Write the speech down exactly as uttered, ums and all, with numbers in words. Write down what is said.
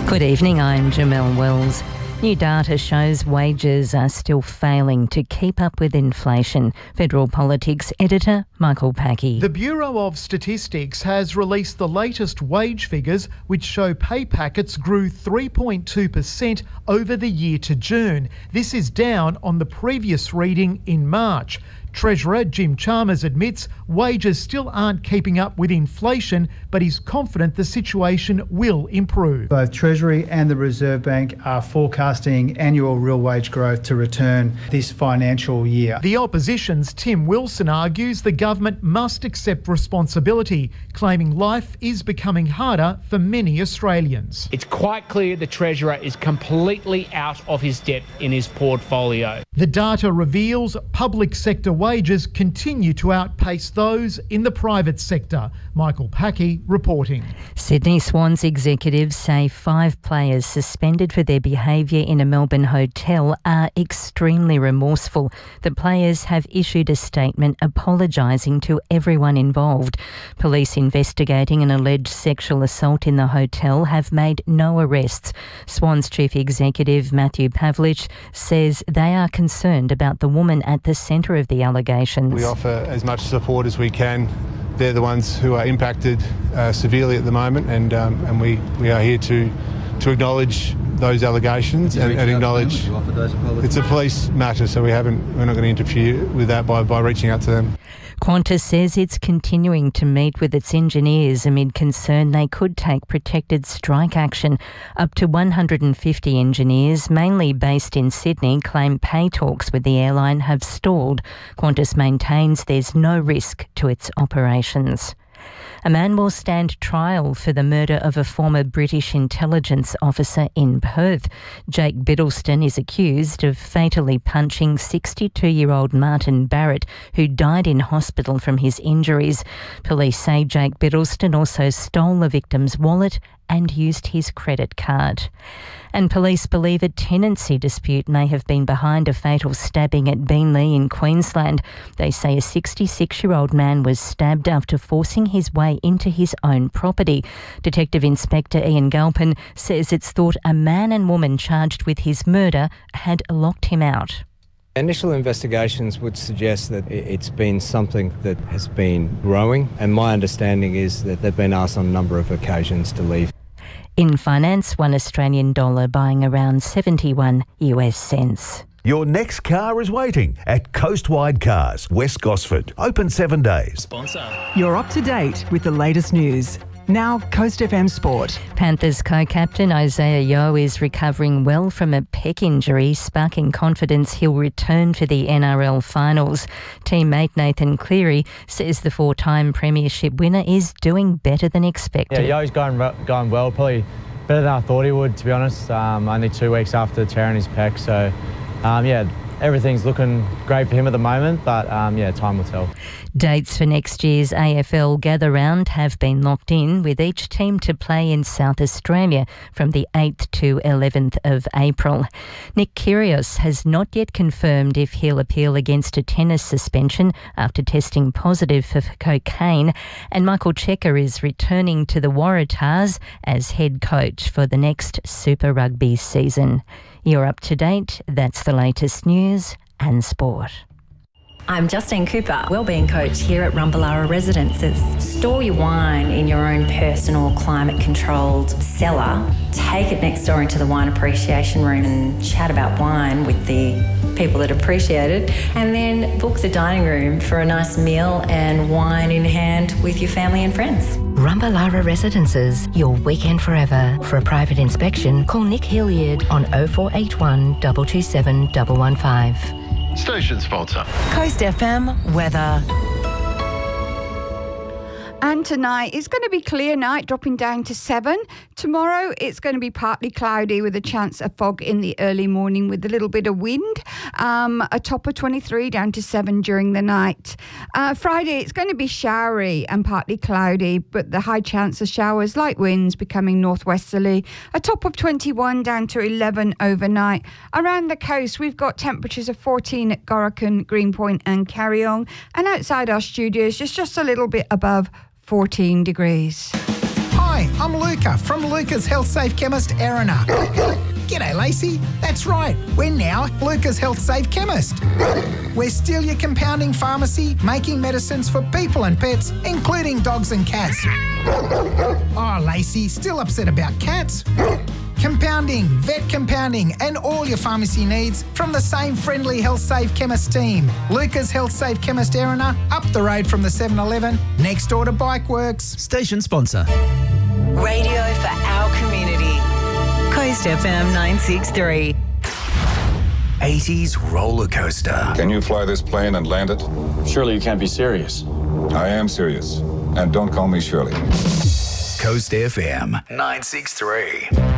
Good evening, I'm Jamelle Wells. New data shows wages are still failing to keep up with inflation. Federal Politics editor Michael Packey. The Bureau of Statistics has released the latest wage figures, which show pay packets grew three point two percent over the year to June. This is down on the previous reading in March. Treasurer Jim Chalmers admits wages still aren't keeping up with inflation, but he's confident the situation will improve. Both Treasury and the Reserve Bank are forecasting annual real wage growth to return this financial year. The opposition's Tim Wilson argues the government must accept responsibility, claiming life is becoming harder for many Australians. It's quite clear the Treasurer is completely out of his depth in his portfolio. The data reveals public sector wages continue to outpace those in the private sector. Michael Packey reporting. Sydney Swans executives say five players suspended for their behaviour in a Melbourne hotel are extremely remorseful. The players have issued a statement apologising to everyone involved. Police investigating an alleged sexual assault in the hotel have made no arrests. Swans chief executive Matthew Pavlich says they are concerned about the woman at the centre of the allegations. We offer as much support as we can. They're the ones who are impacted uh, severely at the moment, and um, and we, we are here to to acknowledge those allegations and, and acknowledge it's a police matter, so we haven't we're not going to interfere with that by, by reaching out to them. Qantas says it's continuing to meet with its engineers amid concern they could take protected strike action. Up to one hundred fifty engineers, mainly based in Sydney, claim pay talks with the airline have stalled. Qantas maintains there's no risk to its operations. A man will stand trial for the murder of a former British intelligence officer in Perth. Jake Biddleston is accused of fatally punching sixty-two-year-old Martin Barrett, who died in hospital from his injuries. Police say Jake Biddleston also stole the victim's wallet and used his credit card. And police believe a tenancy dispute may have been behind a fatal stabbing at Beenleigh in Queensland. They say a sixty-six-year-old man was stabbed after forcing his way into his own property. Detective Inspector Ian Galpin says it's thought a man and woman charged with his murder had locked him out. Initial investigations would suggest that it's been something that has been growing, and my understanding is that they've been asked on a number of occasions to leave. In finance, one Australian dollar buying around seventy-one U S cents. Your next car is waiting at Coastwide Cars, West Gosford. Open seven days. Sponsor. You're up to date with the latest news. Now, Coast F M Sport. Panthers co-captain Isaiah Yeo is recovering well from a pec injury, sparking confidence he'll return for the N R L finals. Teammate Nathan Cleary says the four-time premiership winner is doing better than expected. Yeah, Yeo's going, going well, probably better than I thought he would, to be honest. Um, only two weeks after tearing his pec, so um, yeah, everything's looking great for him at the moment, but um, yeah, time will tell. Dates for next year's A F L Gather Round have been locked in, with each team to play in South Australia from the eighth to eleventh of April. Nick Kyrgios has not yet confirmed if he'll appeal against a tennis suspension after testing positive for cocaine, and Michael Cheika is returning to the Waratahs as head coach for the next Super Rugby season. You're up to date. That's the latest news and sport. I'm Justine Cooper, Wellbeing Coach here at Rumballara Residences. Store your wine in your own personal climate-controlled cellar. Take it next door into the wine appreciation room and chat about wine with the people that appreciate it. And then book the dining room for a nice meal and wine in hand with your family and friends. Rumballara Residences, your weekend forever. For a private inspection, call Nick Hilliard on oh four eight one, two two seven, one one five. Station sponsor. Coast F M weather. And tonight it's going to be clear night, dropping down to seven. Tomorrow it's going to be partly cloudy with a chance of fog in the early morning with a little bit of wind. Um, a top of twenty-three down to seven during the night. Uh, Friday it's going to be showery and partly cloudy, but the high chance of showers, light winds becoming northwesterly. A top of twenty-one down to eleven overnight. Around the coast we've got temperatures of fourteen at Gorokan, Greenpoint and Carryong. And outside our studios just, just a little bit above fourteen degrees. Hi, Hi, I'm Luca from Luca's Health Safe Chemist, Erina. G'day, Lacey. That's right. We're now Luca's Health Safe Chemist. We're still your compounding pharmacy, making medicines for people and pets, including dogs and cats. Oh, Lacey, still upset about cats? Compounding, vet compounding, and all your pharmacy needs from the same friendly Health Safe Chemist team. Luca's Health Safe Chemist, Erina, up the road from the seven eleven, next door to Bikeworks. Station sponsor. Radio for our community. Coast F M nine sixty-three. eighties roller coaster. Can you fly this plane and land it? Surely you can't be serious. I am serious. And don't call me Shirley. Coast F M nine sixty-three.